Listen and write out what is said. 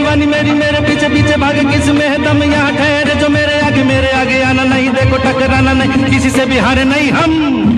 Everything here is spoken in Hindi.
जवानी मेरी मेरे पीछे पीछे भागे, किस में है दम यहाँ ठहरे जो मेरे आगे आना नहीं, देखो टकराना नहीं, किसी से भी हारे नहीं हम।